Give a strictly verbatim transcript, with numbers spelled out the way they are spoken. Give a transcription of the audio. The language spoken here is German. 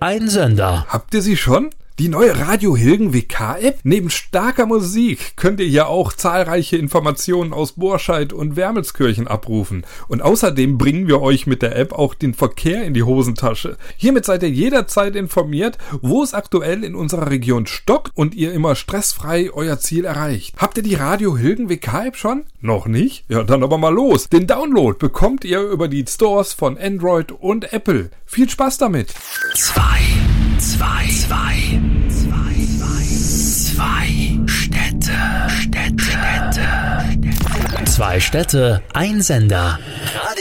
ein Sender. Habt ihr sie schon? Die neue Radio Hilgen W K-App? Neben starker Musik könnt ihr hier auch zahlreiche Informationen aus Borscheid und Wermelskirchen abrufen. Und außerdem bringen wir euch mit der App auch den Verkehr in die Hosentasche. Hiermit seid ihr jederzeit informiert, wo es aktuell in unserer Region stockt und ihr immer stressfrei euer Ziel erreicht. Habt ihr die Radio Hilgen W K-App schon? Noch nicht? Ja, dann aber mal los. Den Download bekommt ihr über die Stores von Android und Apple. Viel Spaß damit! Zwei, zwei, zwei, zwei, zwei, zwei Städte, Städte, Städte, Zwei Städte, ein Sender.